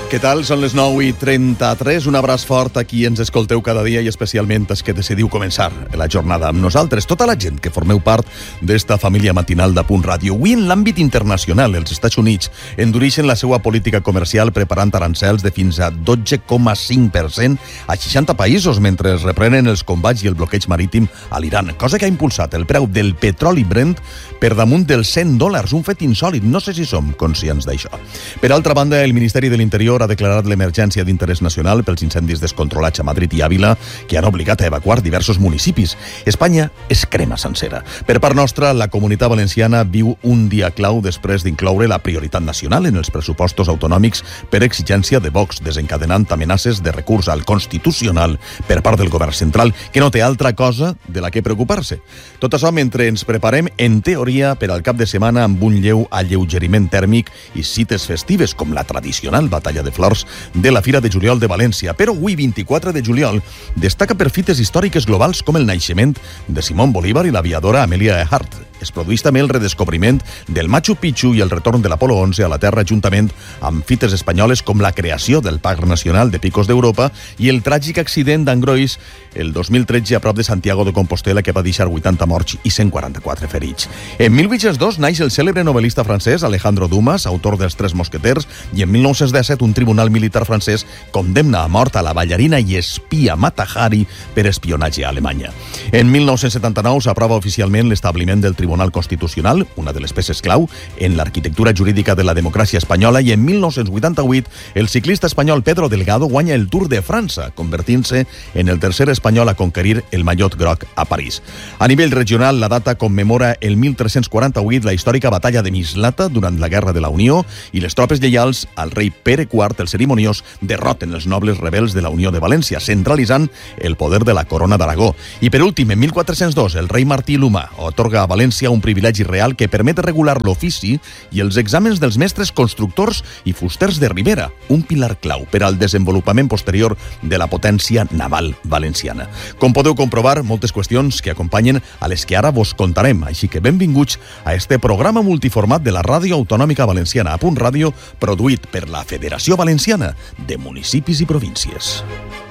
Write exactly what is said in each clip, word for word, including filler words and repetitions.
Què tal? Són les nou i trenta-tres. Un abraç fort a qui ens escolteu cada dia i especialment els que decidiu començar la jornada amb nosaltres. Tota la gent que formeu part d'esta família matinal de Punt Ràdio. Avui, en l'àmbit internacional, els Estats Units endureixen la seva política comercial preparant arancels de fins a dotze coma cinc per cent a seixanta països mentre es reprenen els combats i el bloqueig marítim a l'Iran, cosa que ha impulsat el preu del petroli Brent per damunt dels cent dòlars, un fet insòlit. No sé si som conscients d'això. Per altra banda, el Ministeri de l'Interior ha declarat l'emergència d'interès nacional pels incendis descontrolats a Madrid i Àvila, que han obligat a evacuar diversos municipis. Espanya es crema sencera. Per part nostra, la Comunitat Valenciana viu un dia clau després d'incloure la prioritat nacional en els pressupostos autonòmics per exigència de Vox, desencadenant amenaces de recurs al Constitucional per part del govern central, que no té altra cosa de la que preocupar-se. Tot això mentre ens preparem, en teoria, per al cap de setmana amb un lleu alleugeriment tèrmic i cites festives, com la tradicional batalla de de flors de la Fira de Juliol de València. Però avui, vint-i-quatre de juliol, destaca per fites històriques globals com el naixement de Simón Bolívar i l'aviadora Amelia Earhart. Es produeix també el redescobriment del Machu Picchu i el retorn de l'Apolo onze a la Terra, juntament amb fites espanyoles com la creació del Parc Nacional de Picos d'Europa i el tràgic accident d'Angrois el dos mil tretze a prop de Santiago de Compostela, que va deixar vuitanta morts i cent quaranta-quatre ferits. En mil vuit-cents dos naix el cèlebre novel·lista francès Alejandro Dumas, autor dels Tres Mosqueters, i en mil nou-cents disset un tribunal militar francès condemna a mort a la ballarina i espia Mata Hari per espionatge a Alemanya. En mil nou-cents setanta-nou s'aprova oficialment l'establiment del Tribunal Constitucional, una de les peces clau en l'arquitectura jurídica de la democràcia espanyola, i en mil nou-cents vuitanta-vuit el ciclista espanyol Pedro Delgado guanya el Tour de França, convertint-se en el tercer espanyol a conquerir el mallot groc a París. A nivell regional, la data commemora el mil tres-cents quaranta-vuit la històrica batalla de Mislata durant la Guerra de la Unió, i les tropes lleials al rei Pere quart, el cerimoniós, derroten els nobles rebels de la Unió de València, centralitzant el poder de la Corona d'Aragó. I per últim, en mil quatre-cents dos, el rei Martí l'Humà atorga a València un privilegi real que permet regular l'ofici i els exàmens dels mestres constructors i fusters de Ribera, un pilar clau per al desenvolupament posterior de la potència naval valenciana. Com podeu comprovar, moltes qüestions que acompanyen a les que ara vos contarem, així que benvinguts a este programa multiformat de la Ràdio Autonòmica Valenciana, a Punt Ràdio, produït per la Federació Valenciana de Municipis i Províncies.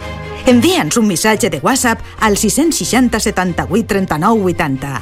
Envia'ns un missatge de WhatsApp al sis seixanta setanta-vuit trenta-nou vuitanta.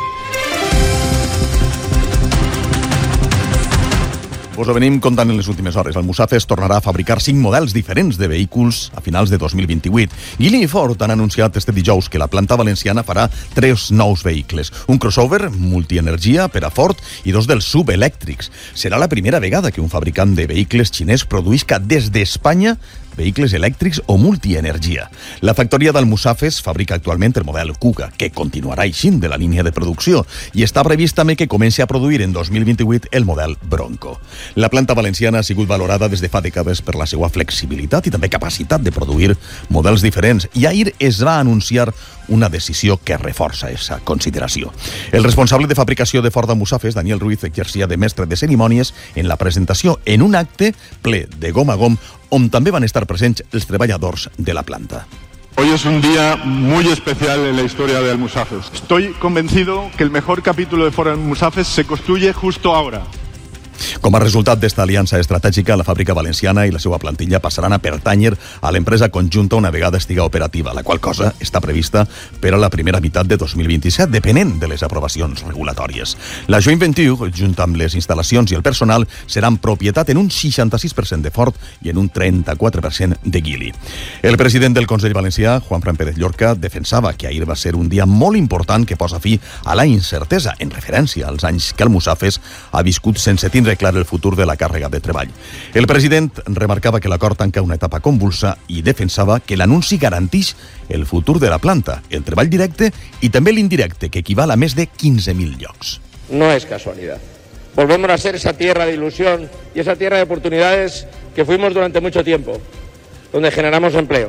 Us ho venim contant en les últimes hores. El Musafes tornarà a fabricar cinc models diferents de vehicles a finals de dos mil vint-i-vuit. Geely i Ford han anunciat este dijous que la planta valenciana farà tres nous vehicles. Un crossover multienergia per a Ford i dos dels subelèctrics. Serà la primera vegada que un fabricant de vehicles xinès produïsca des d'Espanya vehicles elèctrics o multienergia. La factoria del Musafes fabrica actualment el model Kuga, que continuarà eixint de la línia de producció, i està previst també que comenci a produir en dos mil vint-i-vuit el model Bronco. La planta valenciana ha sigut valorada des de fa dècades per la seva flexibilitat i també capacitat de produir models diferents, i ahir es va anunciar una decisió que reforça aquesta consideració. El responsable de fabricació de Ford a Musafes, Daniel Ruiz, exercia de mestre de cerimònies en la presentació en un acte ple de gom a gom, on també van estar presents els treballadors de la planta. Hoy es un día muy especial en la historia de Almusafes. Estoy convencido que el mejor capítulo de Ford Almusafes se construye justo ahora. Com a resultat d'esta aliança estratègica, la fàbrica valenciana i la seva plantilla passaran a pertànyer a l'empresa conjunta una vegada estiga operativa, la qual cosa està prevista per a la primera meitat de dos mil vint-i-set, depenent de les aprovacions regulatòries. La joint venture, junt amb les instal·lacions i el personal, seran propietat en un seixanta-sis per cent de Ford i en un trenta-quatre per cent de Geely. El president del Consell Valencià, Juanfran Pérez Llorca, defensava que ahir va ser un dia molt important que posa fi a la incertesa, en referència als anys que el Musafes ha viscut sense tindre clar el futur de la càrrega de treball. El president remarcava que l'acord tanca una etapa convulsa i defensava que l'anunci garanteix el futur de la planta, el treball directe i també l'indirecte, que equival a més de quinze mil llocs. No es casualidad. Volvemos a ser esa tierra de ilusión y esa tierra de oportunidades que fuimos durante mucho tiempo, donde generamos empleo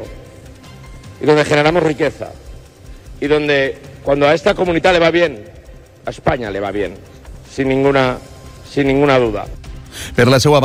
y donde generamos riqueza y donde cuando a esta comunidad le va bien, a España le va bien, sin ninguna sin ninguna duda. Per la seva banda,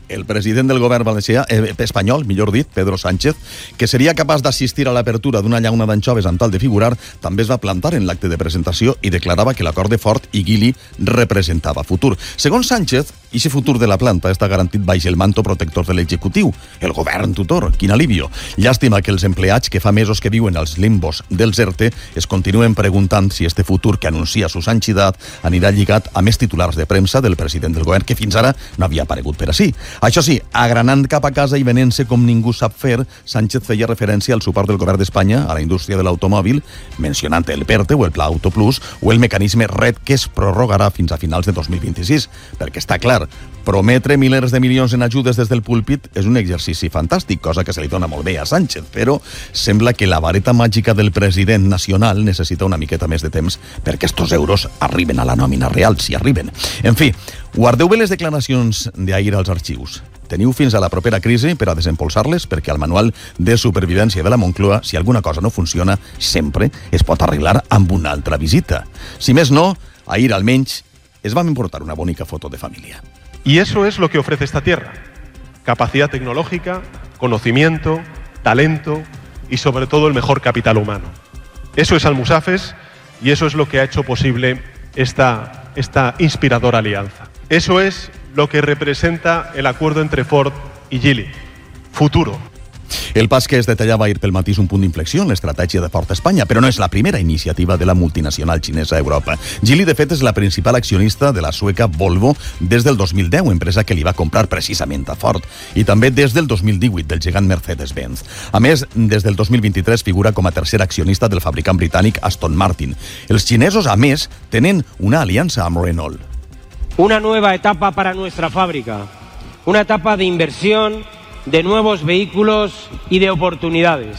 el president del govern valencià, eh, espanyol, millor dit, Pedro Sánchez, que seria capaç d'assistir a l'apertura d'una llauna d'anxoves amb tal de figurar, també es va plantar en l'acte de presentació i declarava que l'acord de Ford i Geely representava futur. Segons Sánchez, aquest futur de la planta està garantit baix el manto protector de l'executiu, el govern tutor. Quin alivio. Llàstima que els empleats que fa mesos que viuen als limbos dels ERTE es continuen preguntant si este futur que anuncia su Sanchidat anirà lligat a més titulars de premsa del president del govern que fins ara no havia aparegut per ací. Això sí, agranant cap a casa i venent-se com ningú sap fer, Sánchez feia referència al suport del govern d'Espanya a la indústria de l'automòbil, mencionant el PERTE o el Pla Autoplus o el mecanisme R E D que es prorrogarà fins a finals de dos mil vint-i-sis, perquè està clar, prometre milers de milions en ajudes des del púlpit és un exercici fantàstic, cosa que se li dona molt bé a Sánchez, però sembla que la vareta màgica del president nacional necessita una miqueta més de temps perquè estos euros arriben a la nòmina real, si arriben. En fi, guardeu bé les declaracions d'ahir als arxius. Teniu fins a la propera crisi per a desempolsar-les, perquè al manual de supervivència de la Moncloa, si alguna cosa no funciona, sempre es pot arreglar amb una altra visita. Si més no, ahir almenys es vam importar una bonica foto de família. Y eso es lo que ofrece esta tierra. Capacidad tecnológica, conocimiento, talento y sobre todo el mejor capital humano. Eso es Almusafes y eso es lo que ha hecho posible esta, esta inspiradora alianza. Eso es lo que representa el acuerdo entre Ford y Geely. Futuro. El pas que es detallava ahir pel matí és un punt d'inflexió en l'estratègia de Ford Espanya, però no és la primera iniciativa de la multinacional xinesa a Europa. Geely, de fet, és la principal accionista de la sueca Volvo des del dos mil deu, empresa que li va comprar precisament a Ford, i també des del dos mil divuit del gegant Mercedes-Benz. A més, des del dos mil vint-i-tres figura com a tercer accionista del fabricant britànic Aston Martin. Els xinesos, a més, tenen una aliança amb Renault. Una nueva etapa para nuestra fábrica, una etapa de inversión, de nuevos vehículos y de oportunidades.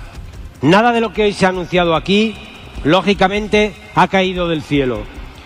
Nada de lo que hoy se ha anunciado aquí, lógicamente, ha caído del cielo.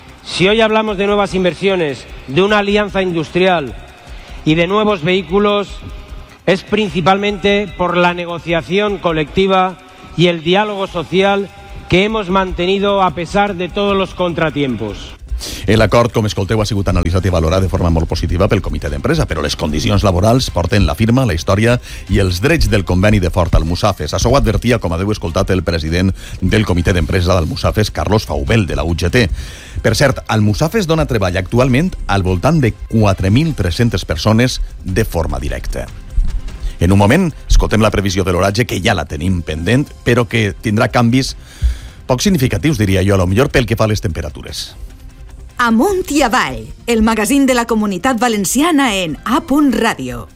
Si hoy hablamos de nuevas inversiones, de una alianza industrial y de nuevos vehículos, es principalmente por la negociación colectiva y el diálogo social que hemos mantenido a pesar de todos los contratiempos. L'acord, com escolteu, ha sigut analitzat i valorat de forma molt positiva pel comitè d'empresa, però les condicions laborals porten la firma, la història i els drets del conveni de Ford Almusafes. Això ho advertia, com haveu escoltat, el president del comitè d'empresa d'Almusafes, Carlos Faubel, de la U G T. Per cert, Almusafes dona treball actualment al voltant de quatre mil tres-centes persones de forma directa. En un moment, escoltem la previsió de l'oratge, que ja la tenim pendent, però que tindrà canvis poc significatius, diria jo, a lo millor pel que fa a les temperatures. Amunt i avall, el magazín de la Comunitat Valenciana en A Ràdio.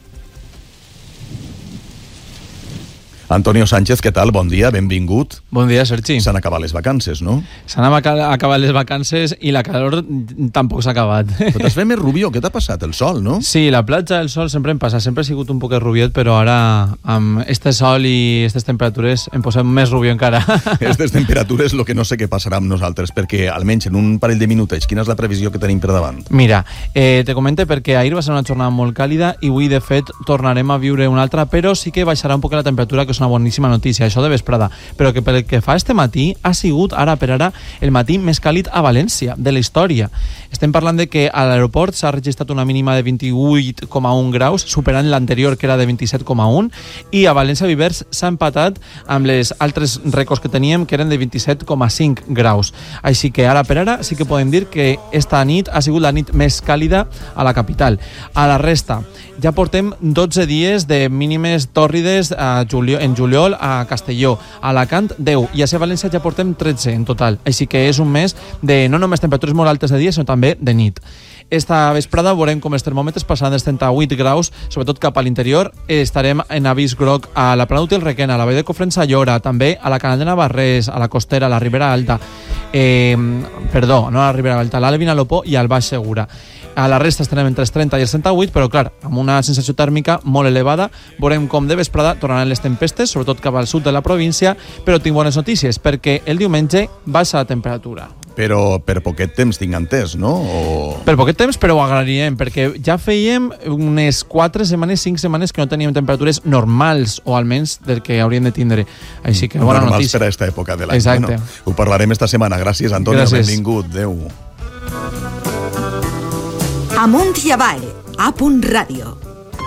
Antonio Sánchez, què tal? Bon dia, benvingut. Bon dia, Sergi. S'han acabat les vacances, no? S'han acabat les vacances i la calor tampoc s'ha acabat. Però t'has fet més rubió, què t'ha passat? El sol, no? Sí, la platja, el sol sempre em passa, sempre he sigut un poquet rubiot, però ara amb este sol i aquestes temperatures em posem més rubió encara. Aquestes temperatures, el que no sé què passarà amb nosaltres, perquè almenys en un parell de minutets, quina és la previsió que tenim per davant? Mira, eh, te comente perquè ahir va ser una jornada molt càlida i avui, de fet, tornarem a viure una altra, però sí que baixarà un poc la temperatura, que és una boníssima notícia, això de vesprada, però que pel que fa este matí ha sigut ara per ara el matí més càlid a València de la història. Estem parlant de que a l'aeroport s'ha registrat una mínima de vint-i-vuit coma un graus, superant l'anterior, que era de vint-i-set coma un, i a València Vivers s'ha empatat amb les altres rècords que teníem, que eren de vint-i-set coma cinc graus. Així que ara per ara sí que podem dir que esta nit ha sigut la nit més càlida a la capital. A la resta, ja portem dotze dies de mínimes tòrrides a juliol, en juliol a Castelló, a Alacant deu, i a València ja portem tretze en total, així que és un mes de no només temperatures molt altes de dia, sinó també de nit. Esta vesprada veurem com els termòmetres passaran dels trenta-vuit graus, sobretot cap a l'interior. Estarem en avís groc a la Plana d'Útil Requena, a la Vall de Cofrents a Llora, també a la Canal de Navarrés, a la Costera, a la Ribera Alta, eh, perdó, no a la Ribera Alta, a l'Alt Vinalopó i al Baix Segura. A la resta estarem entre els trenta i els trenta-vuit, però clar, amb una sensació tèrmica molt elevada. Veurem com de vesprada tornaran les tempestes, sobretot cap al sud de la província, però tinc bones notícies, perquè el diumenge baixa la temperatura. Però per poquet temps tinc entès, no? O... Per poquet temps, però ho agrairíem, perquè ja fèiem unes quatre setmanes, cinc setmanes que no teníem temperatures normals, o almenys del que hauríem de tindre. Així que bona normals notícia. Per a aquesta època de l'any. Exacte. Bueno, ho parlarem esta setmana. Gràcies, Antonio. Gràcies. Benvingut. Adéu. Amunt i avall, A Ràdio.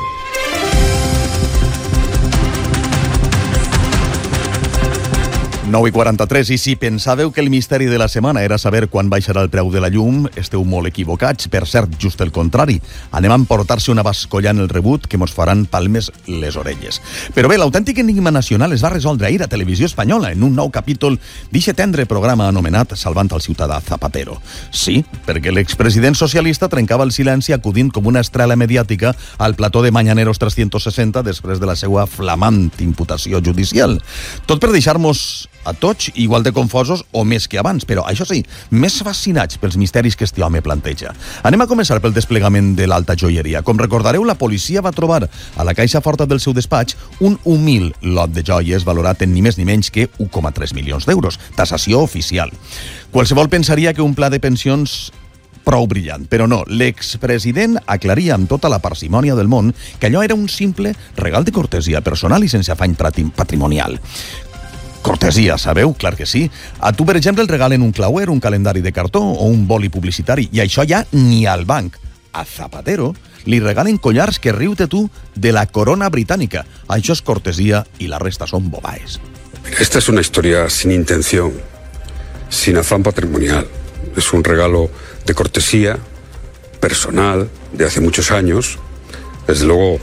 nou i quaranta-tres, i si pensàveu que el misteri de la setmana era saber quan baixarà el preu de la llum, esteu molt equivocats. Per cert, just el contrari. Anem a emportar-se una bascolla en el rebut que mos faran palmes les orelles. Però bé, l'autèntic enigma nacional es va resoldre ahir a Televisió Espanyola en un nou capítol d'eixe tendre programa anomenat Salvant al ciutadà Zapatero. Sí, perquè l'expresident socialista trencava el silenci acudint com una estrela mediàtica al plató de Mañaneros trescientos sesenta després de la seva flamant imputació judicial. Tot per deixar-nos a tots igual de confosos o més que abans, però això sí, més fascinats pels misteris que este home planteja. Anem a començar pel desplegament de l'alta joieria. Com recordareu, la policia va trobar a la caixa forta del seu despatx un humil lot de joies valorat en ni més ni menys que u coma tres milions d'euros, tasació oficial. Qualsevol pensaria que un pla de pensions prou brillant, però no. L'expresident aclaria amb tota la parsimònia del món que allò era un simple regal de cortesia personal i sense afany patrimonial. Cortesia, sabeu? Clar que sí. A tu, per exemple, el regalen un clauer, un calendari de cartó o un boli publicitari, i això ja ni al banc. A Zapatero li regalen collars que, riu-te tu, de la corona britànica. Això és cortesia i la resta són bobaes. Esta es una historia sin intención, sin afán patrimonial. Es un regalo de cortesía personal de hace muchos años. Desde luego,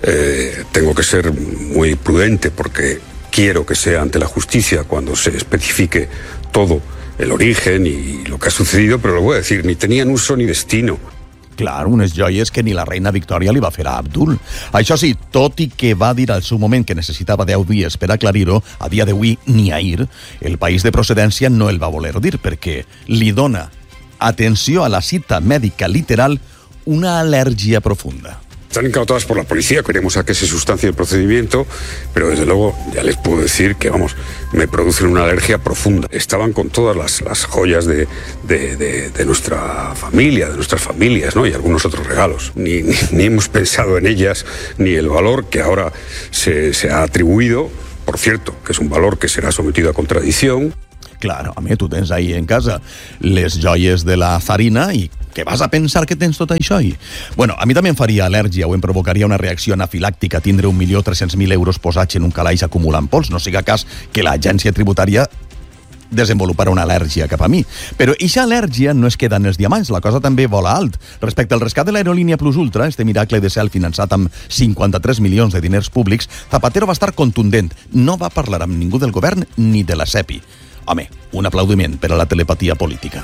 eh, tengo que ser muy prudente porque quiero que sea ante la justicia cuando se especifique todo el origen y lo que ha sucedido, però lo voy a decir, ni tenien uso ni destino. Clar, unes joies que ni la reina Victòria li va fer a Abdul. Això sí, tot i que va dir al seu moment que necessitava deu dies per aclarir-ho, a dia d'avui, ni ahir, el país de procedència no el va voler dir perquè li dona, atenció a la cita mèdica literal, una al·lèrgia profunda. Están incautadas por la policía, queremos a que se sustancie el procedimiento, pero desde luego ya les puedo decir que, vamos, me producen una alergia profunda. Estaban con todas las, las joyas de, de, de, de nuestra familia, de nuestras familias, ¿no? Y algunos otros regalos. Ni, ni, ni hemos pensado en ellas, ni el valor que ahora se, se ha atribuido, por cierto, que es un valor que será sometido a contradicción. Clar, home, tu tens ahí en casa les joies de la zarina i que vas a pensar que tens tot això i... Bueno, a mi també em faria al·lèrgia o em provocaria una reacció anafilàctica tindre un milió tres-cents mil euros posats en un calaix acumulant pols. No siga cas que l'agència tributària desenvolupar una al·lèrgia cap a mi. Però eixa al·lèrgia no es queda en els diamants, la cosa també vola alt. Respecte al rescat de l'aerolínia Plus Ultra, este miracle de cel finançat amb cinquanta-tres milions de diners públics, Zapatero va estar contundent. No va parlar amb ningú del govern ni de la SEPI. Home, un aplaudiment per a la telepatia política.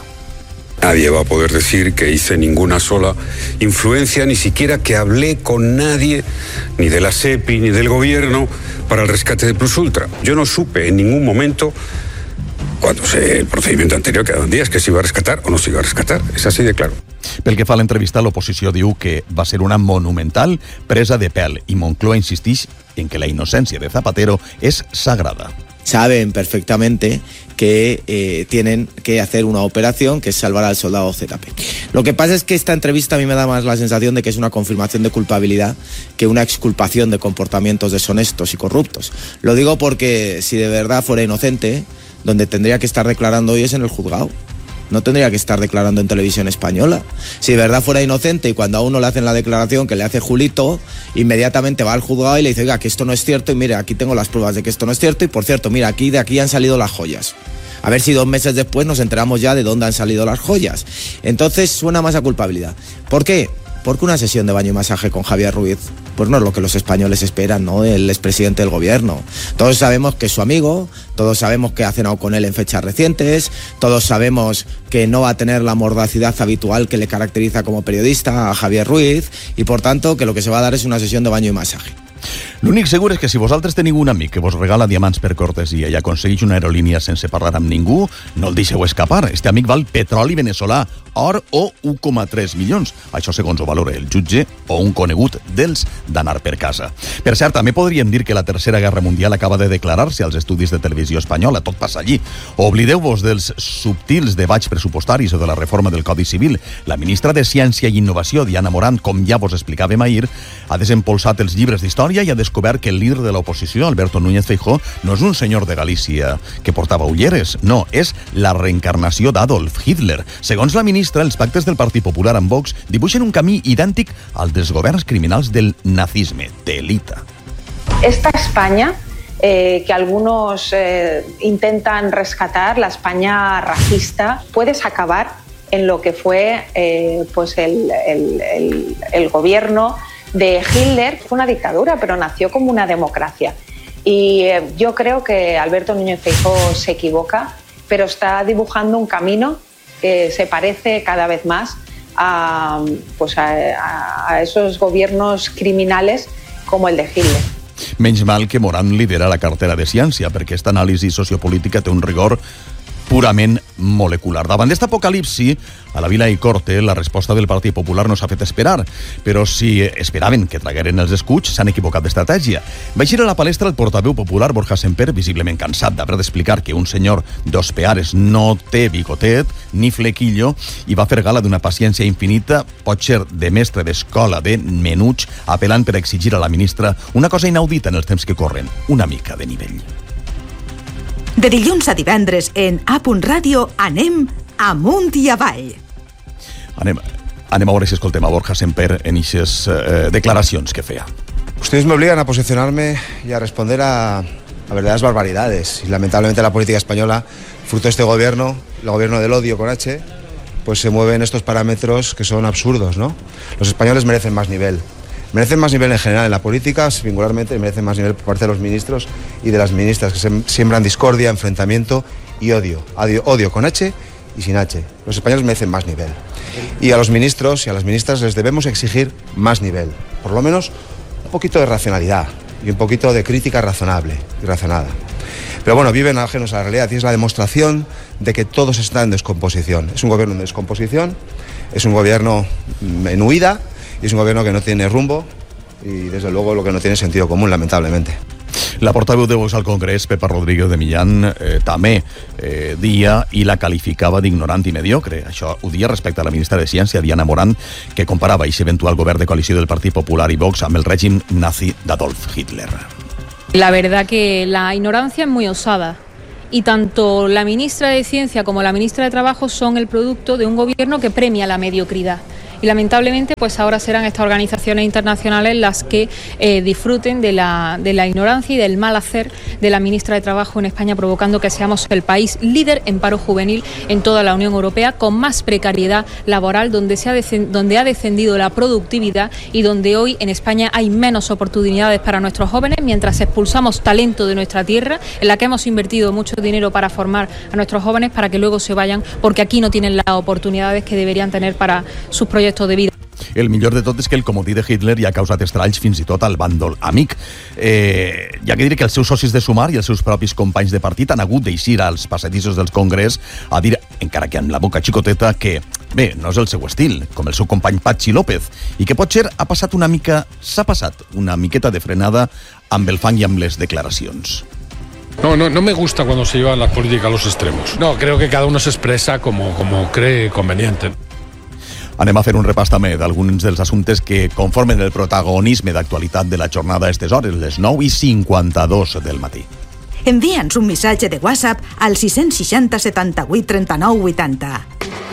Nadie va a poder decir que hice ninguna sola influencia, ni siquiera que hablé con nadie, ni de la SEPI, ni del gobierno, para el rescate de Plus Ultra. Yo no supe en ningún momento, cuando sé el procedimiento anterior, quedaban días, que se iba a rescatar o no se iba a rescatar. És així de claro. Pel que fa a l'entrevista, l'oposició diu que va ser una monumental presa de pèl i Moncloa insisteix en que la innocència de Zapatero és sagrada. Saben perfectamente que eh, tienen que hacer una operación que es salvar al soldado Z P. Lo que pasa es que esta entrevista a mí me da más la sensación de que es una confirmación de culpabilidad que una exculpación de comportamientos deshonestos y corruptos. Lo digo porque si de verdad fuera inocente, donde tendría que estar declarando hoy es en el juzgado. No tendría que estar declarando en Televisión Española. Si de verdad fuera inocente y cuando a uno le hacen la declaración que le hace Julito, inmediatamente va al juzgado y le dice, oiga, que esto no es cierto y mire, aquí tengo las pruebas de que esto no es cierto y por cierto, mira, aquí de aquí han salido las joyas. A ver si dos meses después nos enteramos ya de dónde han salido las joyas. Entonces suena más a culpabilidad. ¿Por qué? Porque una sesión de baño y masaje con Javier Ruiz, pues no es lo que los españoles esperan, ¿no? El expresidente del gobierno. Todos sabemos que es su amigo, todos sabemos que ha cenado con él en fechas recientes, todos sabemos que no va a tener la mordacidad habitual que le caracteriza como periodista a Javier Ruiz y por tanto que lo que se va a dar es una sesión de baño y masaje. L'únic segur és que si vosaltres teniu un amic que vos regala diamants per cortesia i aconsegueix una aerolínia sense parlar amb ningú, no el deixeu escapar. Este amic val petroli veneçolà, or o u coma tres milions. Això segons ho valora el jutge o un conegut dels d'anar per casa. Per cert, també podríem dir que la Tercera Guerra Mundial acaba de declarar-se als estudis de Televisió Espanyola. Tot passa allí. Oblideu-vos dels subtils debats pressupostaris o de la reforma del Codi Civil. La ministra de Ciència i Innovació, Diana Morant, com ja vos explicàvem ahir, ha desempolsat els llibres d'història i ha descobert que el líder de l'oposició, Alberto Núñez Feijóo, no és un senyor de Galícia que portava ulleres. No, és la reencarnació d'Adolf Hitler. Segons la ministra, els pactes del Partit Popular amb Vox dibuixen un camí idèntic al dels governs criminals del nazisme, telita. Esta España eh, que algunos eh, intentan rescatar, la España racista, puedes acabar en lo que fue eh, pues el, el, el, el gobierno de Hitler. Fue una dictadura, pero nació como una democracia. Y eh, yo creo que Alberto Núñez Feijóo se equivoca, pero está dibujando un camino que se parece cada vez más a, pues a, a esos gobiernos criminales como el de Hitler. Menys mal que Morán lidera la cartera de ciència, perquè aquesta anàlisi sociopolítica té un rigor purament molecular. Davant d'esta apocalipsi, a la Vila i Corte, la resposta del Partit Popular no s'ha fet esperar, però si esperaven que tragueren els escuts, s'han equivocat d'estratègia. Va eixir a la palestra el portaveu popular Borja Semper, visiblement cansat d'haver d'explicar que un senyor dos peares no té bigotet ni flequillo, i va fer gala d'una paciència infinita, potser de mestre d'escola de menuts, apel·lant per exigir a la ministra una cosa inaudita en els temps que corren, una mica de nivell. De dilluns a divendres en A Punt Ràdio anem amunt i avall. Anem, anem a veure si escoltem a Borja Semper en aquestes eh, declaracions que feia. Ustedes me obligan a posicionarme y a responder a, a verdaderas barbaridades. Y lamentablemente la política española, fruto de este gobierno, el gobierno del odio con H, pues se mueve en estos parámetros que son absurdos, ¿no? Los españoles merecen más nivel. Merecen más nivel en general en la política, singularmente merecen más nivel por parte de los ministros y de las ministras, que se siembran discordia, enfrentamiento y odio. Odio, odio con H y sin H. Los españoles merecen más nivel. Y a los ministros y a las ministras les debemos exigir más nivel. Por lo menos un poquito de racionalidad y un poquito de crítica razonable y razonada. Pero bueno, viven ajenos a la realidad y es la demostración de que todo se está en descomposición. Es un gobierno en descomposición, es un gobierno en huida, y es un gobierno que no tiene rumbo y desde luego lo que no tiene sentido común, lamentablemente. La portaveu de Vox al Congrés, Pepa Rodríguez de Millán, eh, també eh, dia i la qualificava d'ignorant i mediocre. Això ho dia respecte a la ministra de Ciència, Diana Morán, que comparava aquest eventual govern de coalició del Partit Popular i Vox amb el règim nazi d'Adolf Hitler. La verdad que la ignorancia es muy osada. Y tanto la ministra de Ciencia como la ministra de Trabajo son el producto de un gobierno que premia la mediocridad. Y lamentablemente pues ahora serán estas organizaciones internacionales las que eh, disfruten de la, de la ignorancia y del mal hacer de la ministra de Trabajo en España, provocando que seamos el país líder en paro juvenil en toda la Unión Europea, con más precariedad laboral, donde, se ha, donde ha descendido la productividad y donde hoy en España hay menos oportunidades para nuestros jóvenes, mientras expulsamos talento de nuestra tierra, en la que hemos invertido mucho dinero para formar a nuestros jóvenes para que luego se vayan, porque aquí no tienen las oportunidades que deberían tener para sus proyectos de vida. El millor de tot és que el comodí de Hitler ja ha causat estralls fins i tot al bàndol amic. Eh, ja que diré que els seus socis de Sumar i els seus propis companys de partit han hagut d'eixir als passadissos del Congrés a dir, encara que amb la boca xicoteta, que bé, no és el seu estil, com el seu company Patxi López, i que potser ha passat una mica, s'ha passat una miqueta de frenada amb el fang i amb les declaracions. No, no, no me gusta cuando se llevan las políticas a los extremos. No, creo que cada uno se expresa como, como cree conveniente. Anem a fer un repàs també d'alguns dels assumptes que conformen el protagonisme d'actualitat de la jornada a aquestes hores, les nou i cinquanta-dos del matí. Envia'ns un missatge de WhatsApp al sis sis zero, setanta vuit, trenta nou, vuitanta.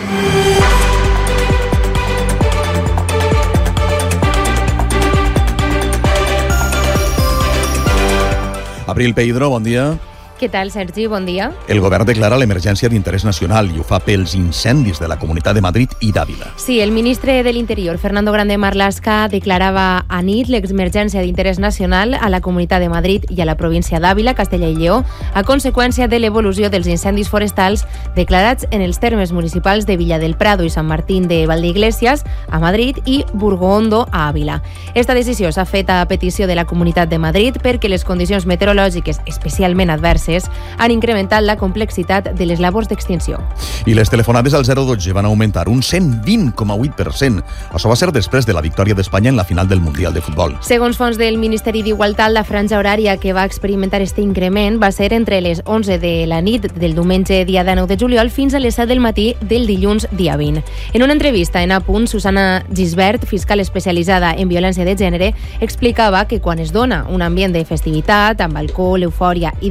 Abril Peidro, bon dia. Què tal, Sergi? Bon dia. El govern declara l'emergència d'interès nacional i ho fa pels incendis de la Comunitat de Madrid i d'Àvila. Sí, el ministre de l'Interior, Fernando Grande Marlaska, declarava a nit l'emergència d'interès nacional a la Comunitat de Madrid i a la província d'Àvila, Castella i Lleó, a conseqüència de l'evolució dels incendis forestals declarats en els termes municipals de Villa del Prado i Sant Martín de Valdeiglesias, a Madrid, i Burgondo, a Àvila. Esta decisió s'ha fet a petició de la Comunitat de Madrid perquè les condicions meteorològiques especialment adverses han incrementat la complexitat de les labors d'extinció. I les telefonades al zero dotze van augmentar un cent vint coma vuit per cent. Això va ser després de la victòria d'Espanya en la final del Mundial de Futbol. Segons fons del Ministeri d'Igualtat, la franja horària que va experimentar este increment va ser entre les onze de la nit del diumenge dia dinou de juliol fins a les set del matí del dilluns dia vint. En una entrevista en A Punt, Susana Gisbert, fiscal especialitzada en violència de gènere, explicava que quan es dona un ambient de festivitat, amb alcohol, eufòria i desinhibició,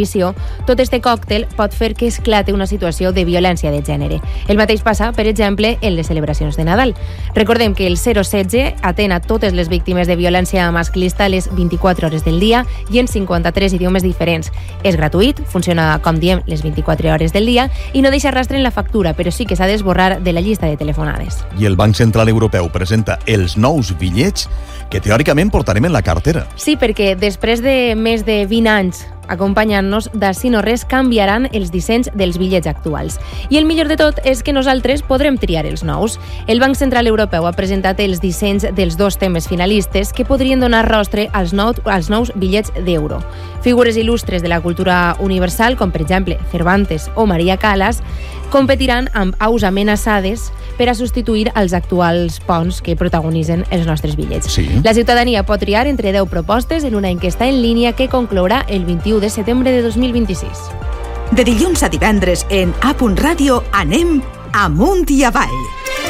repressió, tot este còctel pot fer que esclate una situació de violència de gènere. El mateix passa, per exemple, en les celebracions de Nadal. Recordem que el zero setze atén a totes les víctimes de violència masclista a les vint-i-quatre hores del dia i en cinquanta-tres idiomes diferents. És gratuït, funciona, com diem, les vint-i-quatre hores del dia i no deixa rastre en la factura, però sí que s'ha d'esborrar de la llista de telefonades. I el Banc Central Europeu presenta els nous bitllets que teòricament portarem en la cartera. Sí, perquè després de més de vint anys acompanyant-nos, d'ací no res canviaran els dissenys dels bitllets actuals. I el millor de tot és que nosaltres podrem triar els nous. El Banc Central Europeu ha presentat els dissenys dels dos temes finalistes que podrien donar rostre als, nou, als nous bitllets d'euro. Figures il·lustres de la cultura universal, com per exemple Cervantes o Maria Callas, competiran amb aus amenaçades per a substituir els actuals ponts que protagonitzen els nostres bitllets. Sí. La ciutadania pot triar entre deu propostes en una enquesta en línia que conclourà el vint-i-u de setembre de dos mil vint-i-sis. De dilluns a divendres en A Ràdio anem amunt i avall.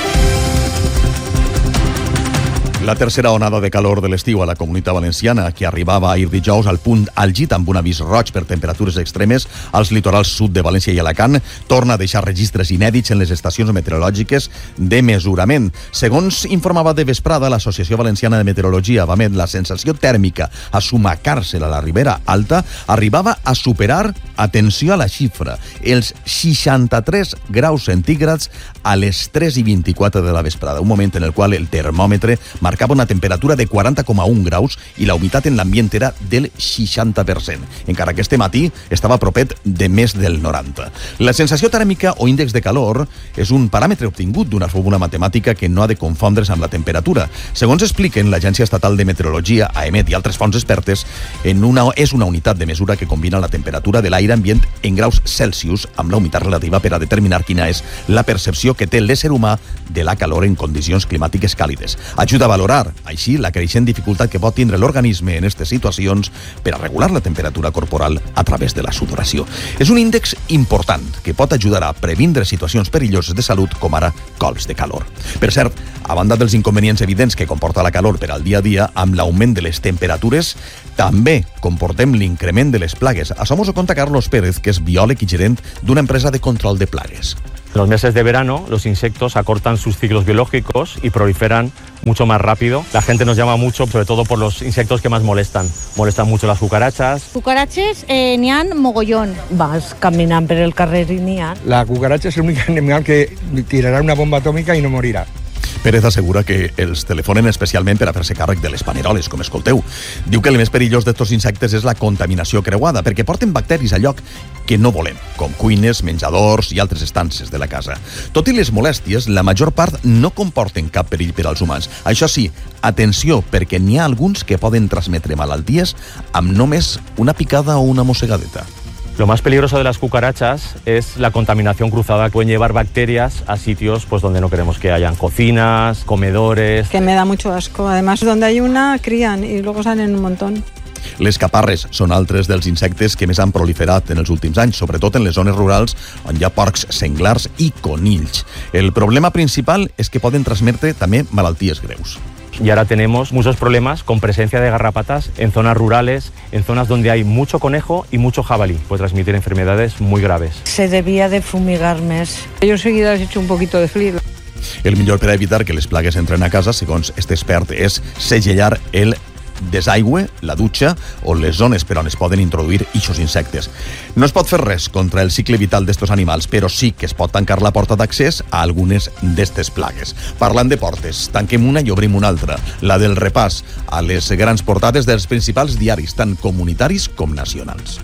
La tercera onada de calor de l'estiu a la Comunitat Valenciana, que arribava ahir dijous al punt àlgid amb un avís roig per temperatures extremes als litorals sud de València i Alacant, torna a deixar registres inèdits en les estacions meteorològiques de mesurament. Segons informava de vesprada l'Associació Valenciana de Meteorologia, Vamed, la sensació tèrmica a Sumacàrcer, a la Ribera Alta, arribava a superar, atenció a la xifra, els seixanta-tres graus centígrads a les tres i vint-i-quatre de la vesprada, un moment en el qual el termòmetre marcava una temperatura de quaranta coma un graus i la humitat en l'ambient era del seixanta per cent, encara que este matí estava propet de més del noranta. La sensació tèrmica o índex de calor és un paràmetre obtingut d'una fórmula matemàtica que no ha de confondre's amb la temperatura. Segons expliquen l'Agència Estatal de Meteorologia, AEMET i altres fonts expertes, en una, és una unitat de mesura que combina la temperatura de l'aire ambient en graus Celsius amb la humitat relativa per a determinar quina és la percepció que té l'ésser humà de la calor en condicions climàtiques càlides. Ajuda a valorar, així, la creixent dificultat que pot tindre l'organisme en aquestes situacions per a regular la temperatura corporal a través de la sudoració. És un índex important que pot ajudar a previndre situacions perilloses de salut com ara colps de calor. Per cert, a banda dels inconvenients evidents que comporta la calor per al dia a dia, amb l'augment de les temperatures, també comportem l'increment de les plagues. Això mos ho conta Carlos Pérez, que és biòleg i gerent d'una empresa de control de plagues. En los meses de verano, los insectos acortan sus ciclos biológicos y proliferan mucho más rápido. La gente nos llama mucho, sobre todo por los insectos que más molestan. Molestan mucho las cucarachas. Cucarachas eh, n'hi ha mogollón. Vas caminant per el carrer i n'hi ha. La cucaracha és l'únic animal que tirarà una bomba atòmica i no morirà. Pérez assegura que els telefonen especialment per a fer-se càrrec de les paneroles, com escolteu. Diu que el més perillós d'estos insectes és la contaminació creuada, perquè porten bacteris a lloc que no volem, com cuines, menjadors i altres estances de la casa. Tot i les molèsties, la major part no comporten cap perill per als humans. Això sí, atenció, perquè n'hi ha alguns que poden transmetre malalties amb només una picada o una mossegadeta. Lo más peligroso de las cucarachas es la contaminación cruzada. Pueden llevar bacterias a sitios pues, donde no queremos que hayan cocinas, comedores. Que me da mucho asco. Además, donde hay una, crían y luego salen un montón. Les caparres són altres dels insectes que més han proliferat en els últims anys, sobretot en les zones rurals on hi ha porcs, senglars i conills. El problema principal és que poden transmetre també malalties greus. Y ahora tenemos muchos problemas con presencia de garrapatas en zonas rurales, en zonas donde hay mucho conejo y mucho jabalí. Puede transmitir enfermedades muy graves. Se debía de fumigar més. Yo enseguida he hecho un poquito de frío. El millor per a evitar que les plagues entren a casa, segons este expert, és segellar el desaigüe, la dutxa o les zones per on es poden introduir ixos insectes. No es pot fer res contra el cicle vital d'estos animals, però sí que es pot tancar la porta d'accés a algunes d'estes plagues. Parlant de portes, tanquem una i obrim una altra, la del repàs a les grans portades dels principals diaris, tant comunitaris com nacionals.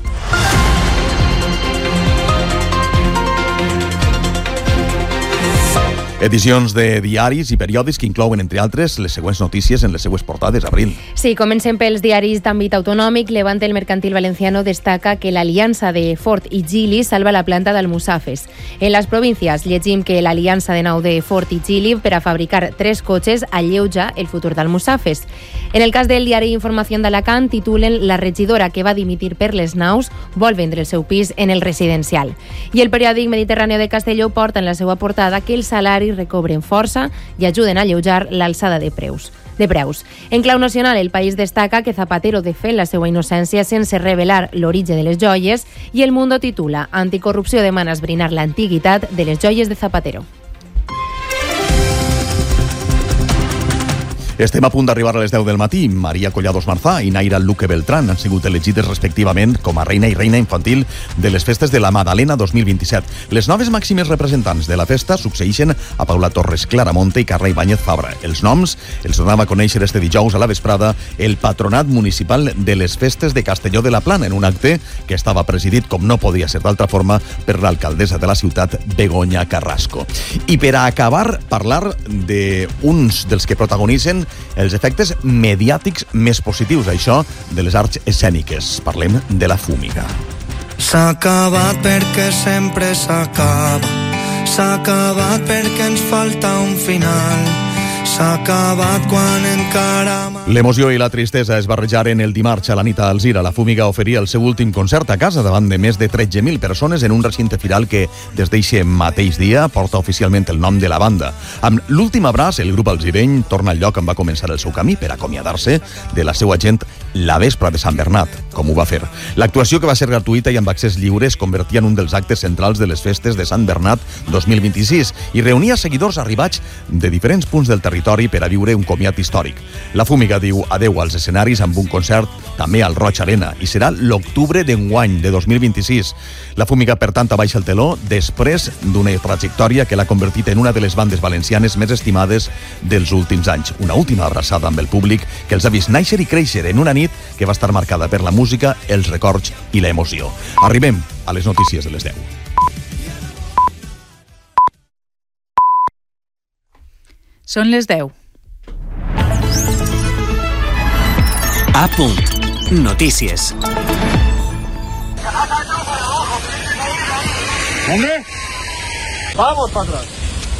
Edicions de diaris i periòdics que inclouen, entre altres, les següents notícies en les seues portades, Abril. Sí, comencem pels diaris d'àmbit autonòmic. Levante, el Mercantil Valenciano, destaca que l'aliança de Ford i Geely salva la planta d'Almussafes. En les províncies llegim que l'aliança de nou de Ford i Geely per a fabricar tres cotxes alleuja el futur d'Almussafes. En el cas del diari Informació d'Alacant, titulen la regidora que va dimitir per les naus vol vendre el seu pis en el residencial. I el periòdic Mediterráneo de Castelló porta en la seva portada que els salaris recobren força i ajuden a alleujar l'alçada de preus. de preus. En clau nacional, El País destaca que Zapatero defèn la seva innocència sense revelar l'origen de les joies i El Mundo titula Anticorrupció demana esbrinar l'antiguitat de les joies de Zapatero. Estem a punt d'arribar a les deu del matí. Maria Collados Marzà i Naira Luque Beltrán han sigut elegides respectivament com a reina i reina infantil de les festes de la Madalena dos mil vint-i-set. Les noves màximes representants de la festa succeeixen a Paula Torres Claramonte i Carla Ibáñez Fabra. Els noms els donava a conèixer este dijous a la vesprada el Patronat Municipal de les Festes de Castelló de la Plana, en un acte que estava presidit, com no podia ser d'altra forma, per l'alcaldessa de la ciutat, Begoña Carrasco. I per a acabar, parlar d'uns dels que protagonitzen els efectes mediàtics més positius, això de les arts escèniques. Parlem de la Fúmiga. S'ha acabat perquè sempre s'acaba. S'ha acabat perquè ens falta un final. S'ha acabat quan encara... L'emoció i la tristesa es barrejaren el dimarts a la nit a Alzira. La Fúmiga oferia el seu últim concert a casa davant de més de tretze mil persones en un recinte firal que, des d'eixe mateix dia, porta oficialment el nom de la banda. Amb l'últim abraç, el grup alzireny torna al lloc on va començar el seu camí per acomiadar-se de la seva gent la vespra de Sant Bernat, com ho va fer. L'actuació, que va ser gratuïta i amb accés lliure, es convertia en un dels actes centrals de les festes de Sant Bernat dos mil vint-i-sis i reunia seguidors arribats de diferents punts del territori per a viure un comiat històric. La Fúmiga diu adeu als escenaris amb un concert també al Roig Arena i serà l'octubre d'enguany de dos mil vint-i-sis. La Fúmiga, per tant, abaixa el teló després d'una trajectòria que l'ha convertit en una de les bandes valencianes més estimades dels últims anys. Una última abraçada amb el públic que els ha vist néixer i créixer en una nit que va estar marcada per la música, els records i l'emoció. Arribem a les notícies de les deu. Són les deu. A punt. Notícies. ¡Hombre! ¡Vamos para atrás!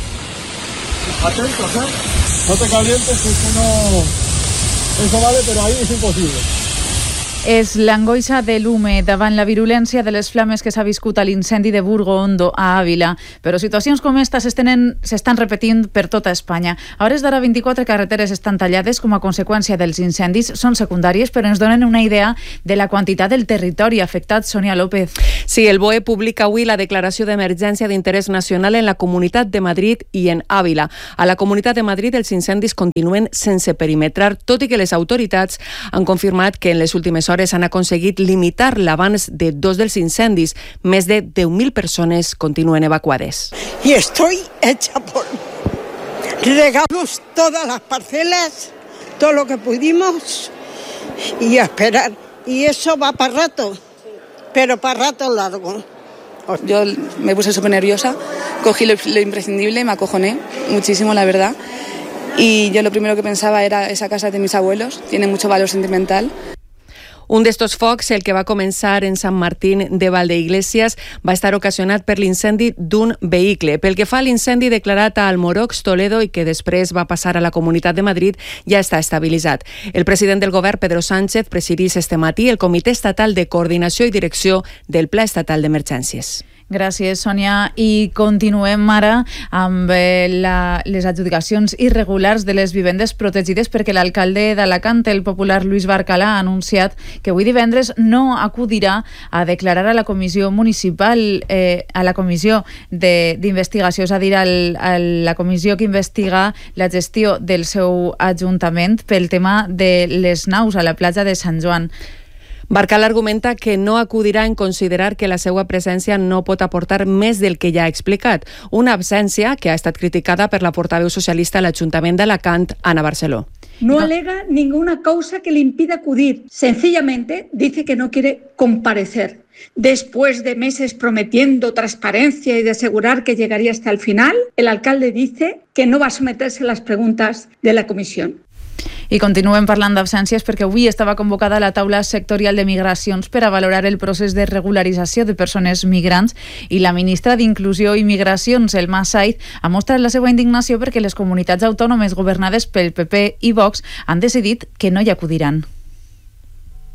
Atentos, ¿eh? No te calientes, que eso no... Eso vale, pero ahí es imposible. És l'angoixa de l'Ume davant la virulència de les flames que s'ha viscut a l'incendi de Burgo Hondo a Àvila. Però situacions com esta s'estan repetint per tota Espanya. A hores d'ara, vint-i-quatre carreteres estan tallades com a conseqüència dels incendis. Són secundàries, però ens donen una idea de la quantitat del territori afectat. Sonia López. Sí, el B O E publica avui la declaració d'emergència d'interès nacional en la Comunitat de Madrid i en Àvila. A la Comunitat de Madrid els incendis continuen sense perimetrar, tot i que les autoritats han confirmat que en les últimes hores han aconseguit limitar l'abans de dos dels incendis. Més de deu mil persones continuen evacuades. Y estoy hecha por... Regamos todas las parcelas, todo lo que pudimos y a esperar. Y eso va para rato, pero para rato largo. Yo me puse súper nerviosa, cogí lo, lo imprescindible, me acojoné muchísimo, la verdad. Y yo lo primero que pensaba era esa casa de mis abuelos, tiene mucho valor sentimental. Un d'estos focs, el que va començar en Sant Martín de Valdeiglesias, va estar ocasionat per l'incendi d'un vehicle. Pel que fa a l'incendi declarat a Almorox, Toledo, i que després va passar a la Comunitat de Madrid, ja està estabilitzat. El president del govern, Pedro Sánchez, presidís este matí el Comitè Estatal de Coordinació i Direcció del Pla Estatal d'Emergències. Gràcies, Sònia. I continuem ara amb eh, la, les adjudicacions irregulars de les vivendes protegides, perquè l'alcalde d'Alacant, el popular Lluís Barcalà, ha anunciat que avui divendres no acudirà a declarar a la comissió municipal, eh, a la comissió d'investigació, és a dir, al, a la comissió que investiga la gestió del seu ajuntament pel tema de les naus a la platja de Sant Joan. Barcalà argumenta que no acudirà en considerar que la seva presència no pot aportar més del que ja ha explicat, una absència que ha estat criticada per la portaveu socialista a l'Ajuntament d'Alacant, Ana Barceló. No alega ninguna causa que le impida acudir. Sencillamente dice que no quiere comparecer. Después de meses prometiendo transparencia y de asegurar que llegaría hasta el final, el alcalde dice que no va a someterse a las preguntas de la comisión. I continuem parlant d'absències perquè avui estava convocada la taula sectorial de migracions per a valorar el procés de regularització de persones migrants i la ministra d'Inclusió i Migracions, Elma Saiz, ha mostrat la seva indignació perquè les comunitats autònomes governades pel P P i Vox han decidit que no hi acudiran.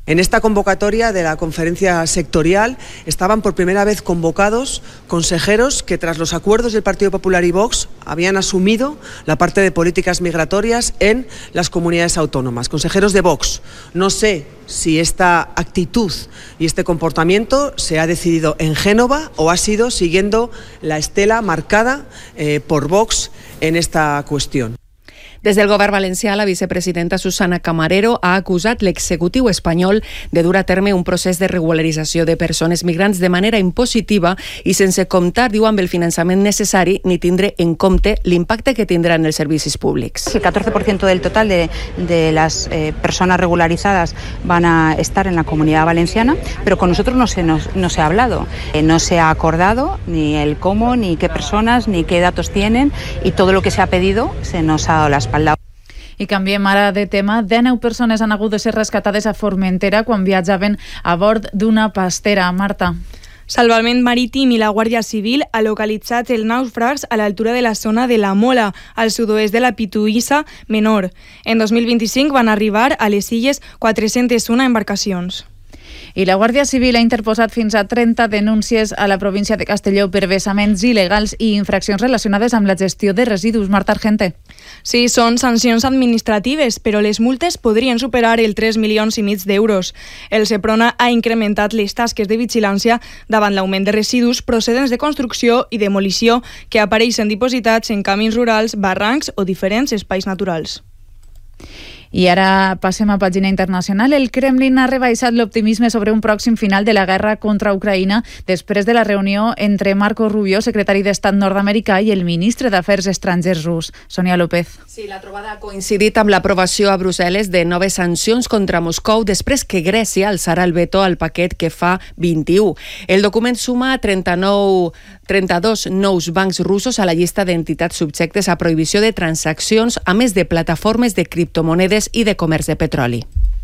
En esta convocatoria de la conferencia sectorial estaban por primera vez convocados consejeros que tras los acuerdos del Partido Popular y Vox habían asumido la parte de políticas migratorias en las comunidades autónomas. Consejeros de Vox. No sé si esta actitud y este comportamiento se ha decidido en Génova o ha sido siguiendo la estela marcada eh, por Vox en esta cuestión. Des del govern valencià, la vicepresidenta Susana Camarero ha acusat l'executiu espanyol de dur a terme un procés de regularització de persones migrants de manera impositiva i sense comptar, diu, amb el finançament necessari ni tindre en compte l'impacte que tindran els servicis públics. El catorce por ciento del total de, de las eh, personas regularizadas van a estar en la Comunidad Valenciana, pero con nosotros no se, nos, no se ha hablado. Eh, no se ha acordado ni el cómo, ni qué personas, ni qué datos tienen, y todo lo que se ha pedido se nos ha dado la espalda. I canviem ara de tema. dinou persones han hagut de ser rescatades a Formentera quan viatjaven a bord d'una pastera. Marta. Salvament Marítim i la Guàrdia Civil ha localitzat els nàufrags a l'altura de la zona de la Mola, al sud-oest de la Pituïssa Menor. En dos mil vint-i-cinc van arribar a les illes quatre-centes una embarcacions. I la Guàrdia Civil ha interposat fins a trenta denúncies a la província de Castelló per vessaments il·legals i infraccions relacionades amb la gestió de residus. Marta Argente. Sí, són sancions administratives, però les multes podrien superar el tres milions i mig d'euros. El Seprona ha incrementat les tasques de vigilància davant l'augment de residus procedents de construcció i demolició que apareixen dipositats en camins rurals, barrancs o diferents espais naturals. I ara passem a pàgina internacional. El Kremlin ha rebaixat l'optimisme sobre un pròxim final de la guerra contra Ucraïna després de la reunió entre Marco Rubio, secretari d'Estat nord-americà, i el ministre d'Afers Estrangers rus, Sonia López. Sí, la trobada ha coincidit amb l'aprovació a Brussel·les de noves sancions contra Moscou després que Grècia alçarà el veto al paquet que fa vint-i-u. El document suma trenta-nou, trenta-dos nous bancs russos a la llista d'entitats subjectes a prohibició de transaccions, a més de plataformes de criptomonedes i de comerç de petroli.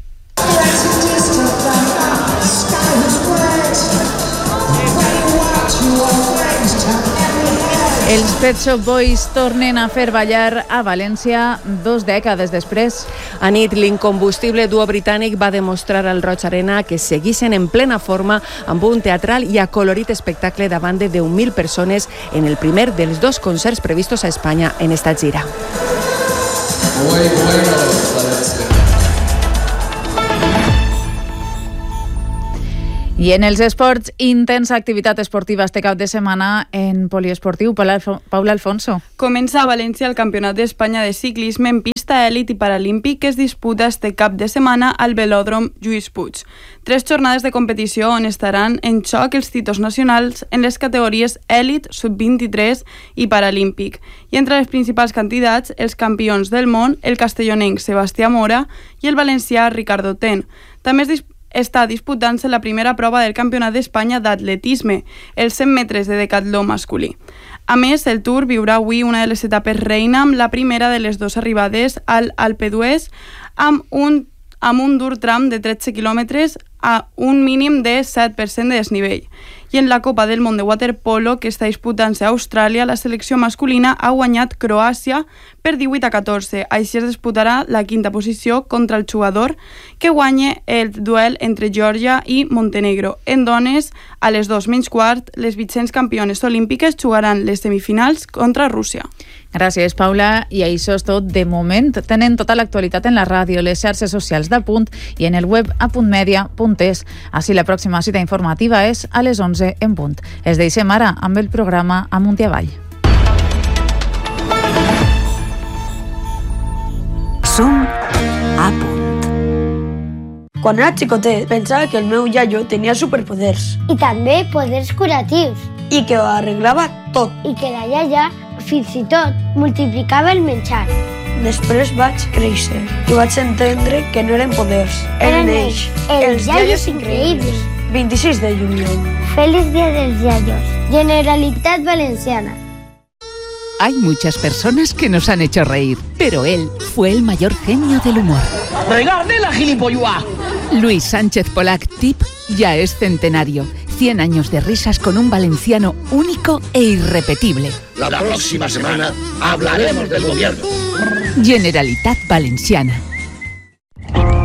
Els Pet Shop Boys tornen a fer ballar a València dos dècades després. A nit, l'incombustible duo britànic va demostrar al Roig Arena que segueixen en plena forma amb un teatral i acolorit espectacle davant de deu mil persones en el primer dels dos concerts previstos a Espanya en esta gira. I en els esports, intensa activitat esportiva este cap de setmana en poliesportiu. Paula Alfonso. Comença a València el Campionat d'Espanya de ciclisme en pista èlit i paralímpic que es disputa este cap de setmana al velòdrom Lluís Puig. Tres jornades de competició on estaran en xoc els títols nacionals en les categories èlit, sub vint-i-tres i paralímpic. I entre els principals candidats, els campions del món, el castellonenc Sebastià Mora i el valencià Ricardo Ten. També es disputa està disputant-se la primera prova del Campionat d'Espanya d'atletisme, els cent metres de decatló masculí. A més, el Tour viurà avui una de les etapes reina amb la primera de les dues arribades al Alpe d'Huez amb un, amb un dur tram de tretze quilòmetres a un mínim de set per cent de desnivell. I en la Copa del Món de Waterpolo, que està disputant-se a Austràlia, la selecció masculina ha guanyat Croàcia per divuit a catorze. Així es disputarà la quinta posició contra el jugador que guanye el duel entre Geòrgia i Montenegro. En dones, a les dos menys quart, les vigents campiones olímpiques jugaran les semifinals contra Rússia. Gràcies, Paula. I això és tot de moment. Tenen tota l'actualitat en la ràdio, les xarxes socials d'Apunt i en el web apuntmedia punt es. Així la pròxima cita informativa és a les onze en punt. Es deixem ara amb el programa Amunt i Avall. Som a punt. Quan era xicotet pensava que el meu iaio tenia superpoders. I també poders curatius. I que ho arreglava tot. I que la iaia fins i tot multiplicava el menjar. Després vaig créixer i vaig entendre que no eren poders. Eren ells, els iaios increïbles. vint-i-sis de juliol. Feliz Día dels Iaios. Generalitat Valenciana. Hay muchas personas que nos han hecho reír, pero él fue el mayor genio del humor. ¡Regarde la gilipollas! Luis Sánchez Polac, Tip, ya es centenario. cien años de risas con un valenciano único e irrepetible. La próxima semana hablaremos del gobierno. Generalitat Valenciana.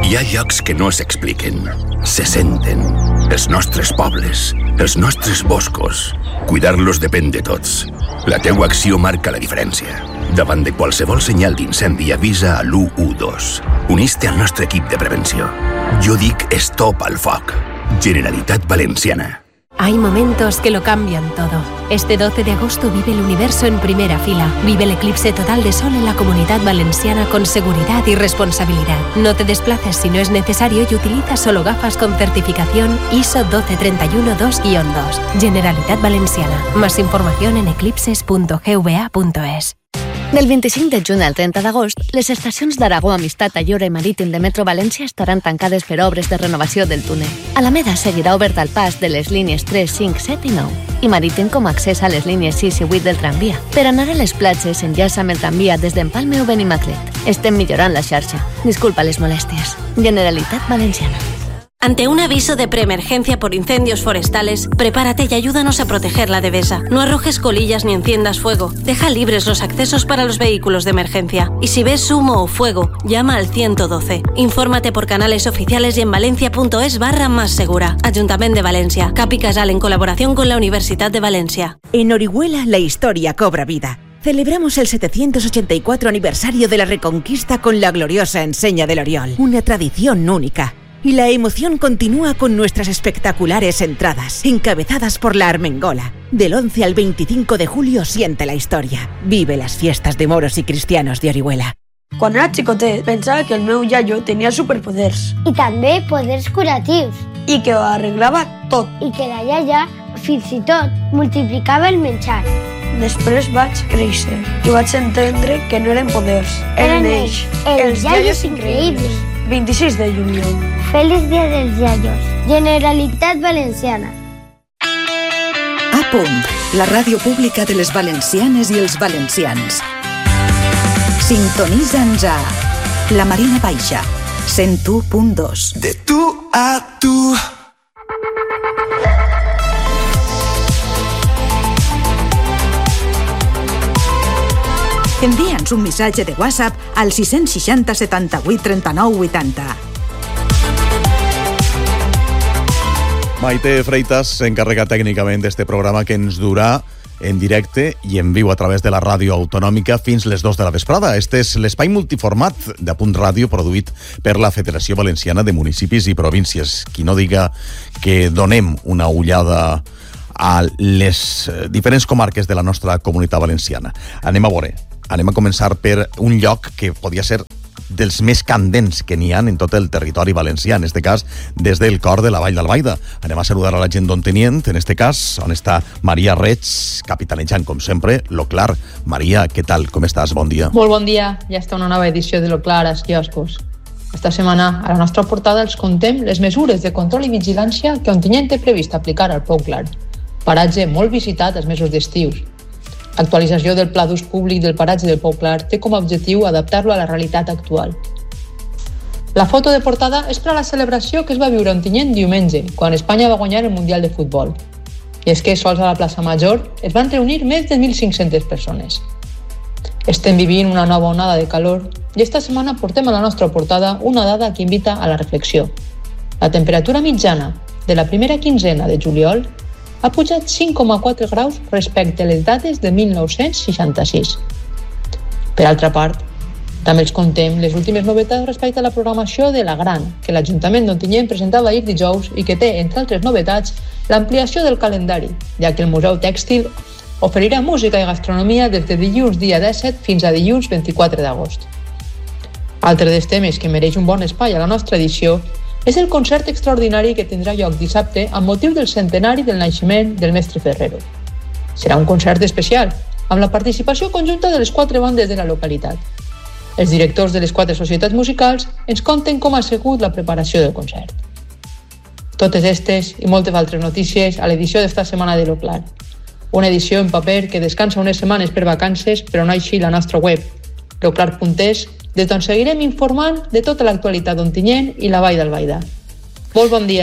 Hi ha llocs que no s'expliquen, se senten. Els nostres pobles, els nostres boscos. Cuidar-los depèn de tots. La teua acció marca la diferència. Davant de qualsevol senyal d'incendi, avisa a l'u u dos. Unís-te al nostre equip de prevenció. Jo dic stop al foc. Generalitat Valenciana. Hay momentos que lo cambian todo. Este doce de agosto vive el universo en primera fila. Vive el eclipse total de sol en la Comunidad Valenciana con seguridad y responsabilidad. No te desplaces si no es necesario y utiliza solo gafas con certificación I S O uno dos tres uno dos guion dos. Generalitat Valenciana. Más información en eclipses punto g v a punto es. Del vint-i-cinc de juny al trenta d'agost, les estacions d'Aragó, Amistat, Ayora i Marítim de Metro València estaran tancades per obres de renovació del túnel. Alameda seguirà obert al pas de les línies tres, cinc, set i nou i Marítim com a accés a les línies sis i vuit del tramvia. Per anar a les platges, enllaça amb el tramvia des d'Empalme o Benimaclet. Estem millorant la xarxa. Disculpa les molèsties. Generalitat Valenciana. Ante un aviso de preemergencia por incendios forestales, prepárate y ayúdanos a proteger la devesa. No arrojes colillas ni enciendas fuego. Deja libres los accesos para los vehículos de emergencia. Y si ves humo o fuego, llama al ciento doce. Infórmate por canales oficiales y en valencia.es barra más segura. Ayuntamiento de Valencia. Capi Casal en colaboración con la Universidad de Valencia. En Orihuela la historia cobra vida. Celebramos el setecientos ochenta y cuatro aniversario de la Reconquista con la gloriosa enseña del Oriol. Una tradición única. Y la emoción continúa con nuestras espectaculares entradas, encabezadas por la Armengola. Del once al veinticinco de julio siente la historia. Vive las fiestas de moros y cristianos de Orihuela. Quan era xicotet, pensava que el meu iaio tenia superpoders. I també poders curatius. I que ho arreglava tot. I que la iaia, fins i tot, multiplicava el menjar. Després vaig créixer i vaig entendre que no eren poders, eren ells, els iaios increïbles. vint-i-sis de juliol. Feliç dia dels iaios. Generalitat Valenciana. A punt, la ràdio pública de les valencianes i els valencians. Sintonitza'ns a La Marina Baixa, cent u punt dos. De tu a tu. Envia'ns un missatge de WhatsApp al sis sis zero setanta-vuit trenta-nou vuitanta. Maite Freitas s'encarrega tècnicament d'este programa que ens durà en directe i en viu a través de la ràdio autonòmica fins les dos de la vesprada. Este és l'espai multiformat de Punt Ràdio produït per la Federació Valenciana de Municipis i Províncies. Qui no diga que donem una ullada a les diferents comarques de la nostra comunitat valenciana. Anem a veure. Anem a començar per un lloc que podia ser dels més candents que n'hi ha en tot el territori valencià, en este cas des del cor de la Vall d'Albaida. Anem a saludar a la gent d'Ontenient, en este cas, on està Maria Reig, capitanejant, com sempre, l'Oclar. Maria, què tal? Com estàs? Bon dia. Molt bon dia. Ja està una nova edició de l'Oclar als quioscos. Esta setmana, a la nostra portada, els contem les mesures de control i vigilància que Ontinyent té previst aplicar al Pou Clar. Paratge molt visitat els mesos d'estius. L'actualització del pla d'ús públic del paratge del Pou Clar té com a objectiu adaptar-lo a la realitat actual. La foto de portada és per a la celebració que es va viure a Ontinyent diumenge, quan Espanya va guanyar el Mundial de Futbol. I és que sols a la plaça Major es van reunir més de mil cinc-centes persones. Estem vivint una nova onada de calor i esta setmana portem a la nostra portada una dada que invita a la reflexió. La temperatura mitjana de la primera quinzena de juliol ha pujat cinc coma quatre graus respecte a les dates de mil nou-cents seixanta-sis. Per altra part, també els contem les últimes novetats respecte a la programació de la Gran, que l'Ajuntament d'Ontinyent presentava ahir dijous i que té, entre altres novetats, l'ampliació del calendari, ja que el Museu Tèxtil oferirà música i gastronomia des de dilluns dia disset fins a dilluns vint-i-quatre d'agost. Altre dels temes que mereix un bon espai a la nostra edició és el concert extraordinari que tindrà lloc dissabte amb motiu del centenari del naixement del mestre Ferrero. Serà un concert especial, amb la participació conjunta de les quatre bandes de la localitat. Els directors de les quatre societats musicals ens conten com ha sigut la preparació del concert. Totes aquestes i moltes altres notícies a l'edició d'esta setmana de l'Oclar. Una edició en paper que descansa unes setmanes per vacances, però no així la nostra web, l'oclar punt es, des d'on seguirem informant de tota l'actualitat d'Ontinyent i la Vall d'Albaida. Molt bon dia.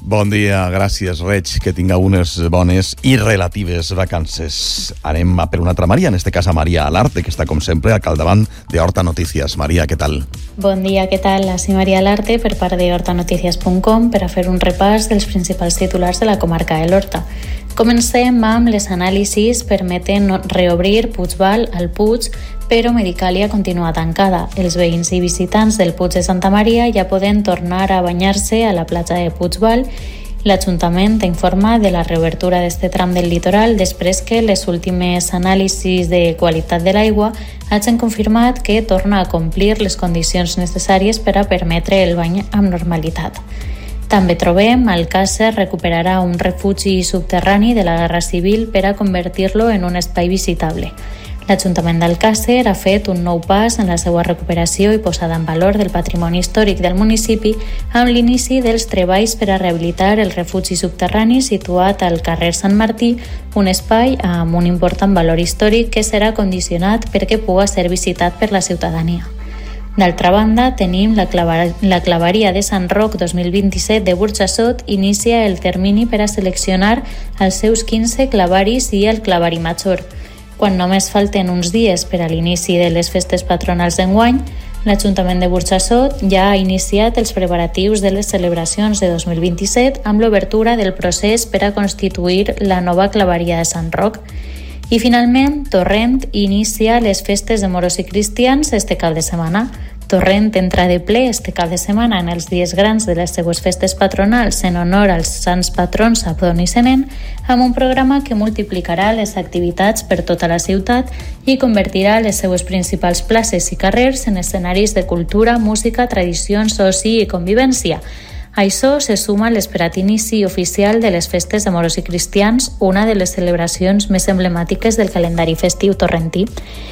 Bon dia, gràcies, Reig, que tinga unes bones i relatives vacances. Anem a per una altra Maria, en este cas a Maria Alarte, que està, com sempre, al capdavant de Horta Notícies. Maria, què tal? Bon dia, què tal? Soy Maria Alarte, per part de horta noticias punt com, per a fer un repàs dels principals titulars de la comarca de l'Horta. Comencem amb les anàlisis permeten reobrir Puigval al Puig, però Medicàlia continua tancada. Els veïns i visitants del Puig de Santa Maria ja poden tornar a banyar-se a la platja de Puigval. L'Ajuntament informa de la reobertura d'este tram del litoral després que les últimes anàlisis de qualitat de l'aigua hagin confirmat que torna a complir les condicions necessàries per a permetre el bany amb normalitat. També trobem Alcàsser recuperarà un refugi subterrani de la Guerra Civil per a convertir-lo en un espai visitable. L'Ajuntament d'Alcàsser ha fet un nou pas en la seva recuperació i posada en valor del patrimoni històric del municipi amb l'inici dels treballs per a rehabilitar el refugi subterrani situat al carrer Sant Martí, un espai amb un important valor històric que serà condicionat perquè pugui ser visitat per la ciutadania. D'altra banda, tenim la, clavar la claveria de Sant Roc dos mil vint-i-set de Burjassot inicia el termini per a seleccionar els seus quinze clavaris i el clavari major. Quan només falten uns dies per a l'inici de les festes patronals d'enguany, l'Ajuntament de Burjassot ja ha iniciat els preparatius de les celebracions de dos mil vint-i-set amb l'obertura del procés per a constituir la nova claveria de Sant Roc. I finalment, Torrent inicia les festes de moros i cristians este cap de setmana. Torrent entra de ple este cap de setmana en els dies grans de les seues festes patronals en honor als sants patrons Abdon i Senén, amb un programa que multiplicarà les activitats per tota la ciutat i convertirà les seues principals places i carrers en escenaris de cultura, música, tradicions, oci i convivència. A això se suma l'esperat inici oficial de les festes de moros i cristians, una de les celebracions més emblemàtiques del calendari festiu torrentí.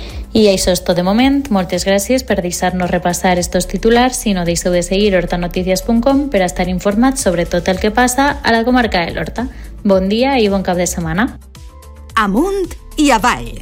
I això és tot de moment. Moltes gràcies per deixar-nos repassar estos titulars i no deixeu de seguir horta noticias punt com per estar informats sobre tot el que passa a la comarca de l'Horta. Bon dia i bon cap de setmana. Amunt i avall.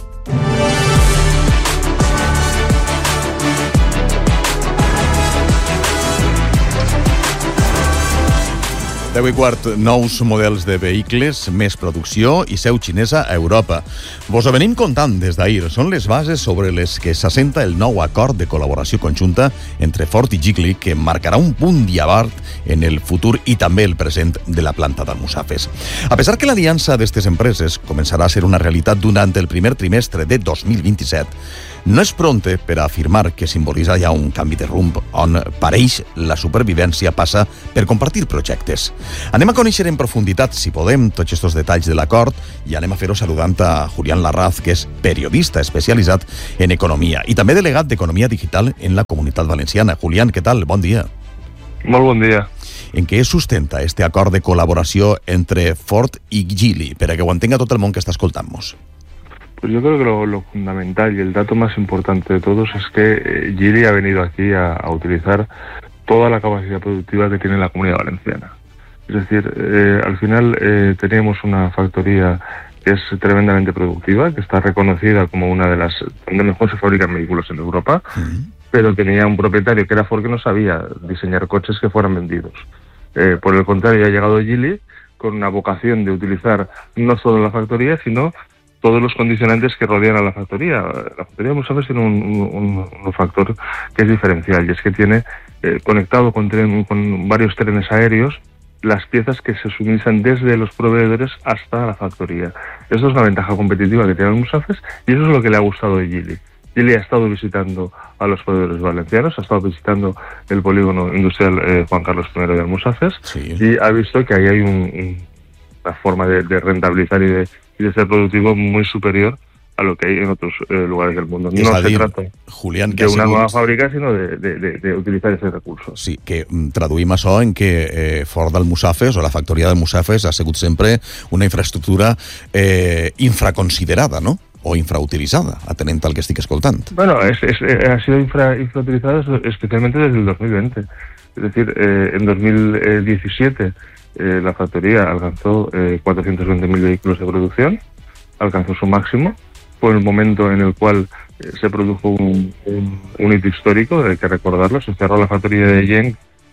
deu i quart, nous models de vehicles, més producció i seu xinesa a Europa. Vos ho venim contant des d'ahir. Són les bases sobre les que s'assenta el nou acord de col·laboració conjunta entre Ford i Geely, que marcarà un punt diabart en el futur i també el present de la planta d'Almussafes. A pesar que l'aliança d'estes empreses començarà a ser una realitat durant el primer trimestre de dos mil vint-i-set, no és pronte per a afirmar que simbolitza ja un canvi de rumb on pareix la supervivència passa per compartir projectes. Anem a conèixer en profunditat, si podem, tots aquests detalls de l'acord i anem a fer-ho saludant a Julián Larraz, que és periodista especialitzat en economia i també delegat d'Economia Digital en la Comunitat Valenciana. Julián, què tal? Bon dia. Molt bon dia. En què es sustenta este acord de col·laboració entre Ford i Geely, per a que ho entenga tot el món que està escoltant-nos? Pues yo creo que lo, lo fundamental y el dato más importante de todos es que eh, Geely ha venido aquí a, a utilizar toda la capacidad productiva que tiene la Comunidad Valenciana. Es decir, eh, al final eh, tenemos una factoría que es tremendamente productiva, que está reconocida como una de las donde mejor se fabrican vehículos en Europa, uh-huh. pero tenía un propietario que era Ford que no sabía diseñar coches que fueran vendidos. Eh, por el contrario, ha llegado Geely con una vocación de utilizar no solo la factoría, sino todos los condicionantes que rodean a la factoría. La factoría de Almussafes tiene un, un, un factor que es diferencial, y es que tiene eh, conectado con, tren, con varios trenes aéreos las piezas que se suministran desde los proveedores hasta la factoría. Eso es una ventaja competitiva que tiene Almussafes y eso es lo que le ha gustado de Geely. Geely ha estado visitando a los proveedores valencianos, ha estado visitando el polígono industrial eh, Juan Carlos primero de Almussafes, sí. y ha visto que ahí hay un, un, una forma de, de rentabilizar y de y de ser productivo muy superior a lo que hay en otros eh, lugares del mundo. Es no a se dir, trata Julián, que de una sigut... nueva fábrica, sino de, de, de, de utilizar ese recurso. Sí, que traduïm això en que eh, Ford d'Almussafes o la factoria d'Almussafes ha sigut sempre una infraestructura eh, infraconsiderada, ¿no? O infrautilitzada, atenent al que estic escoltant. Bueno, es, es, ha sido infra, infrautilizada especialmente desde el dos mil veinte. Es decir, eh, en dos mil diecisiete eh, la factoría alcanzó eh, cuatrocientos veinte mil vehículos de producción, alcanzó su máximo, fue el momento en el cual eh, se produjo un, un, un hito histórico, hay que recordarlo, se cerró la factoría de Genk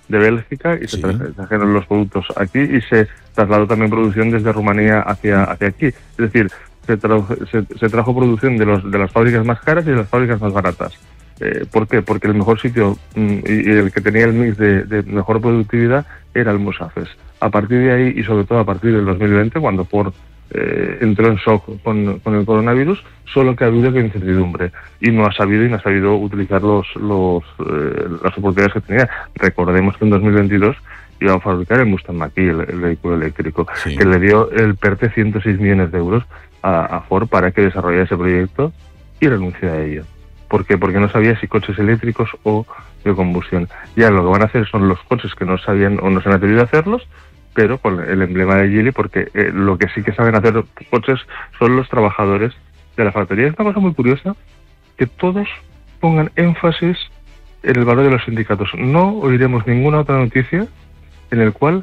de Bélgica y sí. se trajeron los productos aquí y se trasladó también producción desde Rumanía hacia, hacia aquí. Es decir, se, tra se, se trajo producción de, los, de las fábricas más caras y de las fábricas más baratas. Eh, ¿Por qué? Porque el mejor sitio mm, y, y el que tenía el mix de, de mejor productividad era el Musafes. A partir de ahí y sobre todo a partir del dos mil veinte, cuando Ford eh, entró en shock con, con el coronavirus, solo que ha habido que incertidumbre y no ha sabido y no ha sabido utilizar los, los, eh, las oportunidades que tenía. Recordemos que en dos mil veintidós iba a fabricar el Mustang Mach-E, el, el vehículo eléctrico, sí. que le dio el PERTE ciento seis millones de euros a, a Ford para que desarrollara ese proyecto y renunció a ello. ¿Por qué? Porque no sabía si coches eléctricos o de combustión. Ya lo que van a hacer son los coches que no sabían o no se han atrevido a hacerlos, pero con el emblema de Geely, porque eh, lo que sí que saben hacer los coches son los trabajadores de la factoría. Es una cosa muy curiosa que todos pongan énfasis en el valor de los sindicatos. No oiremos ninguna otra noticia en el cual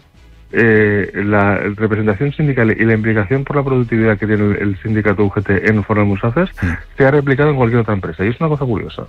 eh, la representación sindical y la implicación por la productividad que tiene el, el sindicato U G T en Ford Musafes mm. se ha replicado en cualquier otra empresa. Y es una cosa curiosa.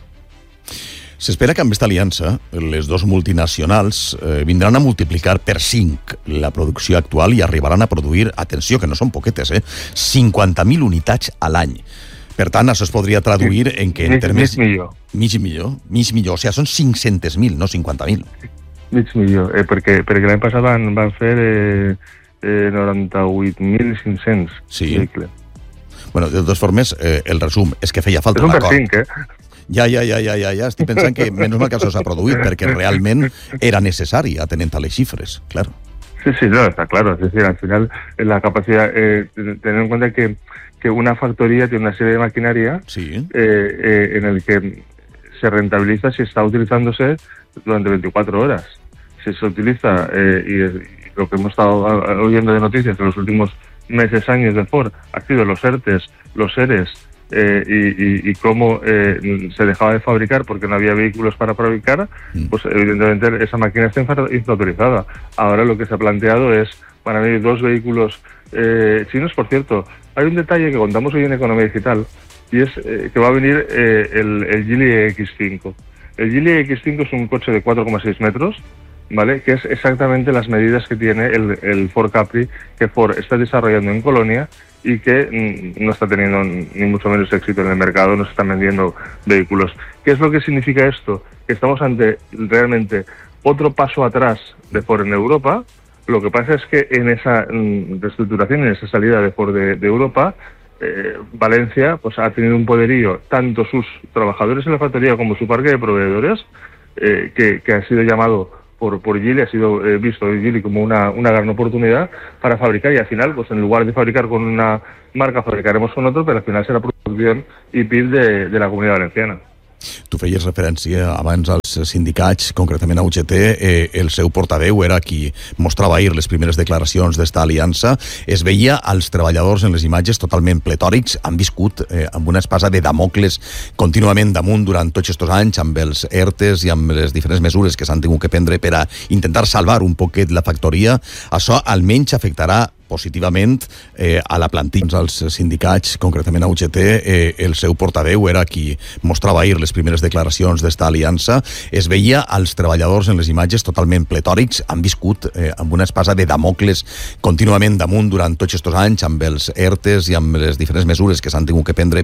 S'espera que amb aquesta aliança les dos multinacionals eh, vindran a multiplicar per cinc la producció actual i arribaran a produir, atenció, que no són poquetes, eh, cinquanta mil unitats a l'any. Per tant, això es podria traduir en que en mig, termes... Mig millor. Mig millor, mig millor. O sigui, són cinc-cents mil, no cinquanta mil. Mig millor, eh, perquè, perquè l'any passat van, van fer eh, eh, noranta-vuit mil cinc-cents sí. vehicles. Bueno, de totes formes, eh, el resum és que feia falta un un acord. És un per cinc, eh? Ja, ja, ja, ja, ja, ja. Estic pensant que menys mal que això s'ha produït, perquè realment era necessari, atenent a les xifres, claro. Sí, sí, no, está claro. Es decir, al final, la capacidad, eh, tener en cuenta que, que una factoría tiene una serie de maquinaria sí. eh, eh, en el que se rentabiliza si está utilizándose durante veinticuatro horas. Si se utiliza, eh, y, y lo que hemos estado oyendo de noticias en los últimos meses, años de Ford, ha sido los ERTES, los ERES, Eh, y, y, y cómo eh, se dejaba de fabricar porque no había vehículos para fabricar, pues evidentemente esa máquina está infrautorizada. Ahora lo que se ha planteado es, van a venir dos vehículos eh, chinos. Por cierto, hay un detalle que contamos hoy en Economía Digital y es eh, que va a venir eh, el, el Geely X cinco. El Geely X cinco es un coche de cuatro coma seis metros, ¿vale? Que es exactamente las medidas que tiene el, el Ford Capri que Ford está desarrollando en Colonia y que no está teniendo ni mucho menos éxito en el mercado, no se están vendiendo vehículos. ¿Qué es lo que significa esto? Que estamos ante realmente otro paso atrás de Ford en Europa. Lo que pasa es que en esa reestructuración, en esa salida de Ford de, de Europa, eh, Valencia pues ha tenido un poderío, tanto sus trabajadores en la factoría como su parque de proveedores, eh, que, que ha sido llamado por, por Geely, ha sido eh, visto Geely como una, una gran oportunidad para fabricar, y al final, pues en lugar de fabricar con una marca, fabricaremos con otro, pero al final será producción I P I L de, de la Comunitat Valenciana. Tu feies referència abans als sindicats, concretament a U G T, eh, el seu portaveu era qui mostrava ahir les primeres declaracions d'esta aliança. Es veia als treballadors en les imatges totalment pletòrics, han viscut eh, amb una espasa de Damocles contínuament damunt durant tots aquests anys, amb els ERTES i amb les diferents mesures que s'han tingut que prendre per a intentar salvar un poquet la factoria. Això almenys afectarà positivament eh, a la plantilla. Els sindicats, concretament a U G T, eh, el seu portaveu era qui mostrava ahir les primeres declaracions d'esta aliança. Es veia als treballadors en les imatges totalment pletòrics, han viscut eh, amb una espasa de Damocles contínuament damunt durant tots aquests anys, amb els ERTES i amb les diferents mesures que s'han tingut que prendre